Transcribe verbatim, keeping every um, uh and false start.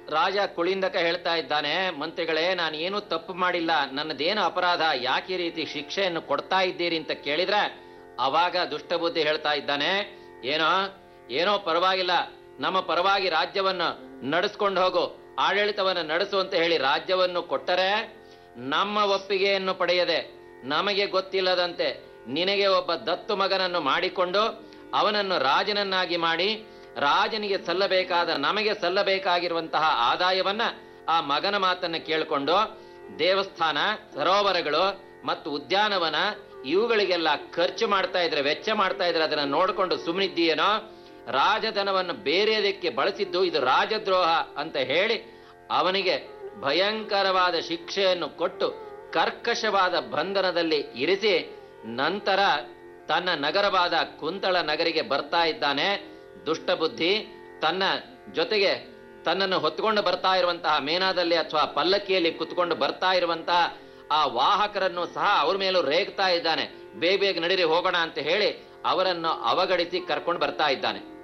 ರಾಜ ಕುಳಿಂದಕ ಹೇಳ್ತಾ ಇದ್ದಾನೆ, ಮಂತ್ರಿಗಳೇ, ನಾನು ಏನೂ ತಪ್ಪು ಮಾಡಿಲ್ಲ, ನನ್ನದೇನು ಅಪರಾಧ, ಯಾಕೆ ಈ ರೀತಿ ಶಿಕ್ಷೆಯನ್ನು ಕೊಡ್ತಾ ಇದ್ದೀರಿ ಅಂತ ಕೇಳಿದ್ರೆ ಅವಾಗ ದುಷ್ಟಬುದ್ಧಿ ಹೇಳ್ತಾ ಇದ್ದಾನೆ, ಏನೋ ಏನೋ ಪರವಾಗಿಲ್ಲ, ನಮ್ಮ ಪರವಾಗಿ ರಾಜ್ಯವನ್ನು ನಡೆಸ್ಕೊಂಡು ಹೋಗು, ಆಡಳಿತವನ್ನು ನಡೆಸು ಅಂತ ಹೇಳಿ ರಾಜ್ಯವನ್ನು ಕೊಟ್ಟರೆ ನಮ್ಮ ಒಪ್ಪಿಗೆಯನ್ನು ಪಡೆಯದೆ ನಮಗೆ ಗೊತ್ತಿಲ್ಲದಂತೆ ನಿನಗೆ ಒಬ್ಬ ದತ್ತು ಮಗನನ್ನು ಮಾಡಿಕೊಂಡು ಅವನನ್ನು ರಾಜನನ್ನಾಗಿ ಮಾಡಿ ರಾಜನಿಗೆ ಸಲ್ಲಬೇಕಾದ ನಮಗೆ ಸಲ್ಲಬೇಕಾಗಿರುವಂತಹ ಆದಾಯವನ್ನ ಆ ಮಗನ ಮಾತನ್ನ ಕೇಳಿಕೊಂಡು ದೇವಸ್ಥಾನ, ಸರೋವರಗಳು ಮತ್ತು ಉದ್ಯಾನವನ ಇವುಗಳಿಗೆಲ್ಲ ಖರ್ಚು ಮಾಡ್ತಾ ಇದ್ರೆ, ವೆಚ್ಚ ಮಾಡ್ತಾ ಇದ್ರೆ ಅದನ್ನ ನೋಡಿಕೊಂಡು ಸುಮ್ಮನಿದ್ದೀಯೇನೋ? ರಾಜಧನವನ್ನು ಬೇರೆಯದಕ್ಕೆ ಬಳಸಿದ್ದು ಇದು ರಾಜದ್ರೋಹ ಅಂತ ಹೇಳಿ ಅವನಿಗೆ ಭಯಂಕರವಾದ ಶಿಕ್ಷೆಯನ್ನು ಕೊಟ್ಟು ಕರ್ಕಶವಾದ ಬಂಧನದಲ್ಲಿ ಇರಿಸಿ ನಂತರ ತನ್ನ ನಗರವಾದ ಕುಂತಳ ನಗರಿಗೆ ಬರ್ತಾ ಇದ್ದಾನೆ. ದುಷ್ಟಬುದ್ಧಿ ತನ್ನ ಜೊತೆಗೆ ತನ್ನನ್ನು ಹೊತ್ತುಕೊಂಡು ಬರ್ತಾ ಇರುವಂತಹ ಮೇನಾದಲ್ಲಿ ಅಥವಾ ಪಲ್ಲಕ್ಕಿಯಲ್ಲಿ ಕುತ್ಕೊಂಡು ಬರ್ತಾ ಇರುವಂತಹ ಆ ವಾಹಕರನ್ನು ಸಹ ಅವ್ರ ಮೇಲೂ ರೇಗ್ತಾ ಇದ್ದಾನೆ. ಬೇಗ ಬೇಗ ನಡೀರಿ ಹೋಗೋಣ ಅಂತ ಹೇಳಿ ಅವರನ್ನು ಅವಗಡಿಸಿ ಕರ್ಕೊಂಡು ಬರ್ತಾ ಇದ್ದಾನೆ.